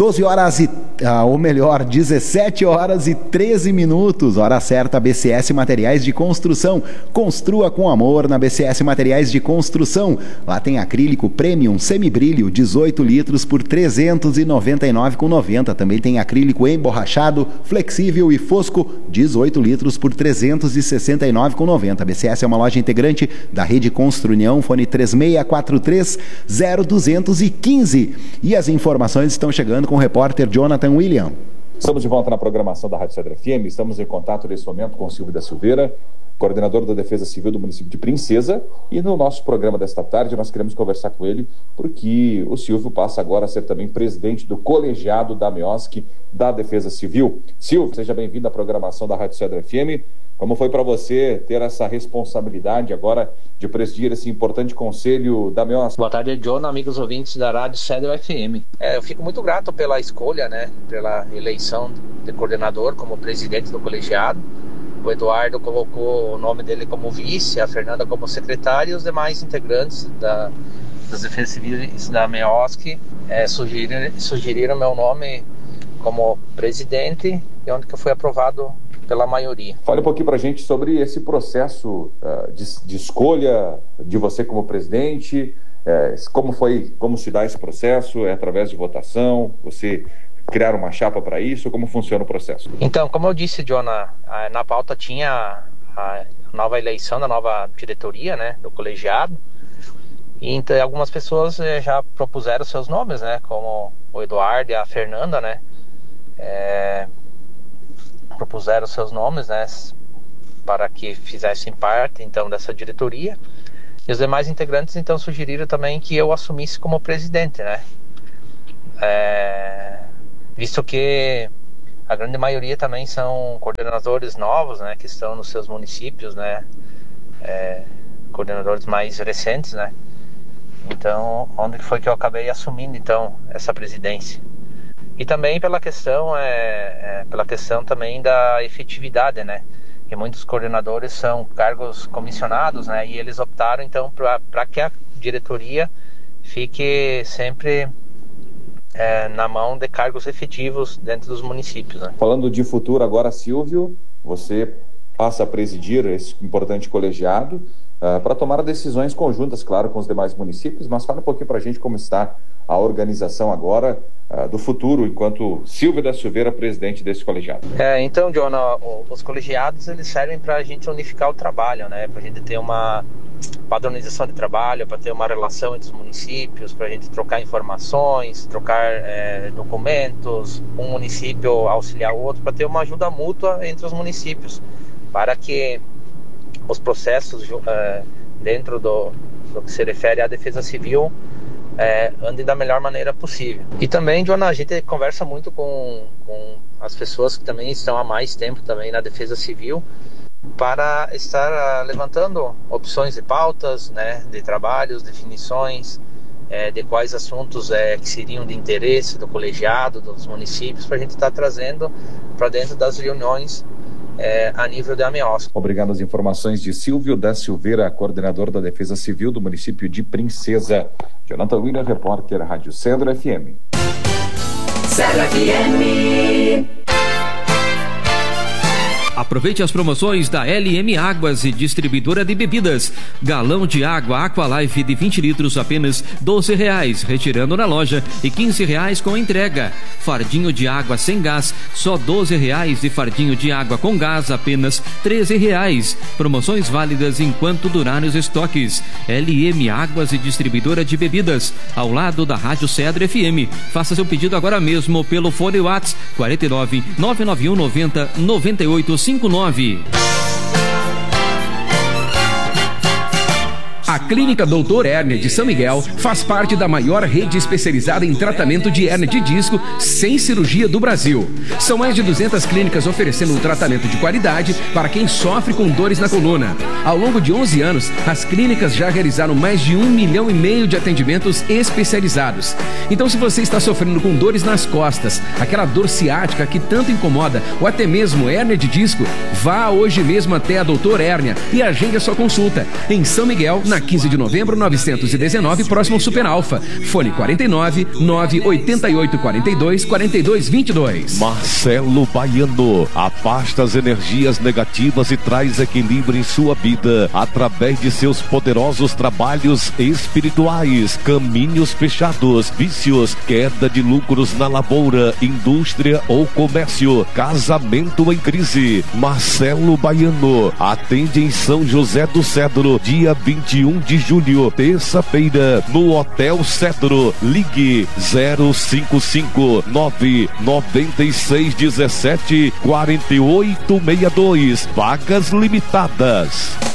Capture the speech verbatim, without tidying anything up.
doze horas e, ah, ou melhor, dezessete horas e treze minutos, hora certa, B C S Materiais de Construção. Construa com amor na B C S Materiais de Construção. Lá tem acrílico premium semibrilho, dezoito litros por trezentos e noventa e nove reais e noventa centavos. Também tem acrílico emborrachado, flexível e fosco, dezoito litros por trezentos e sessenta e nove reais e noventa centavos. A B C S é uma loja integrante da Rede Construnião, fone três seis quatro três zero dois um cinco. E as informações estão chegando com o repórter Jonathan William. Estamos de volta na programação da Rádio Cedro F M. Estamos em contato nesse momento com o Silvio da Silveira, coordenador da Defesa Civil do município de Princesa, e no nosso programa desta tarde nós queremos conversar com ele porque o Silvio passa agora a ser também presidente do colegiado da MEOSC da Defesa Civil. Silvio, seja bem-vindo à programação da Rádio Cedro F M. Como foi para você ter essa responsabilidade agora de presidir esse importante conselho da MEOSC? Boa tarde, John, amigos ouvintes da Rádio Cedro F M. É, eu fico muito grato pela escolha, né, pela eleição de coordenador como presidente do colegiado. O Eduardo colocou o nome dele como vice, a Fernanda como secretária e os demais integrantes da, das defesas civis da MEOSC é, sugeriram, sugeriram meu nome como presidente, e onde que eu fui aprovado pela maioria. Fale um pouquinho para a gente sobre esse processo uh, de, de escolha de você como presidente, uh, como foi, como se dá esse processo, é através de votação, você criar uma chapa para isso, como funciona o processo? Então, como eu disse, John, na, na pauta tinha a nova eleição da nova diretoria, né, do colegiado, e então algumas pessoas já propuseram seus nomes, né, como o Eduardo e a Fernanda, né, é, propuseram seus nomes, né, para que fizessem parte, então, dessa diretoria, e os demais integrantes, então, sugeriram também que eu assumisse como presidente, né, é, visto que a grande maioria também são coordenadores novos, né, que estão nos seus municípios, né, é, coordenadores mais recentes, né, então, onde foi que eu acabei assumindo, então, essa presidência. E também pela questão, é, é, pela questão também da efetividade, né, que muitos coordenadores são cargos comissionados, né, e eles optaram, então, para que a diretoria fique sempre É, na mão de cargos efetivos dentro dos municípios, né? Falando de futuro agora, Silvio, você passa a presidir esse importante colegiado uh, para tomar decisões conjuntas, claro, com os demais municípios, mas fala um pouquinho para a gente como está a organização agora uh, do futuro, enquanto Silvio da Silveira, presidente desse colegiado. É, então, John, os colegiados eles servem para a gente unificar o trabalho, né? Para a gente ter uma padronização de trabalho, para ter uma relação entre os municípios, para a gente trocar informações, trocar é, documentos, um município auxiliar o outro, para ter uma ajuda mútua entre os municípios, para que os processos é, dentro do, do que se refere à defesa civil é, andem da melhor maneira possível. E também, John, a gente conversa muito com, com as pessoas que também estão há mais tempo também na defesa civil, para estar uh, levantando opções de pautas, né, de trabalhos, definições, é, de quais assuntos é, que seriam de interesse do colegiado, dos municípios, para a gente estar tá trazendo para dentro das reuniões é, a nível da MEOSC. Obrigado às informações de Silvio da Silveira, coordenador da Defesa Civil do município de Princesa. Jonathan William, repórter, Rádio Cedro F M. Cedro F M. Aproveite as promoções da L M Águas e Distribuidora de Bebidas. Galão de água Aqualife de vinte litros apenas doze reais, retirando na loja, e quinze reais com entrega. Fardinho de água sem gás, só doze reais, e fardinho de água com gás apenas treze reais. Promoções válidas enquanto durarem os estoques. L M Águas e Distribuidora de Bebidas, ao lado da Rádio Cedro F M. Faça seu pedido agora mesmo pelo fone WhatsApp quarenta e nove, nove nove um, noventa, noventa e oito cinquenta e nove. A Clínica Doutor Hérnia de São Miguel faz parte da maior rede especializada em tratamento de hérnia de disco sem cirurgia do Brasil. São mais de duzentas clínicas oferecendo um tratamento de qualidade para quem sofre com dores na coluna. Ao longo de onze anos, as clínicas já realizaram mais de um milhão e meio de atendimentos especializados. Então, se você está sofrendo com dores nas costas, aquela dor ciática que tanto incomoda, ou até mesmo hérnia de disco, vá hoje mesmo até a Doutor Hérnia e agende a sua consulta em São Miguel, na quinze de novembro, novecentos e dezenove, próximo ao Super Alfa. Fone quarenta e nove, nove oito oito, quarenta e dois, quarenta e dois, vinte e dois. Marcelo Baiano afasta as energias negativas e traz equilíbrio em sua vida através de seus poderosos trabalhos espirituais. Caminhos fechados, vícios, queda de lucros na lavoura, indústria ou comércio, casamento em crise. Marcelo Baiano atende em São José do Cedro, dia vinte e um de julho, terça-feira, no Hotel Cedro. Ligue zero cinco cinco nove nove seis um sete quatro oito seis dois. Vagas limitadas.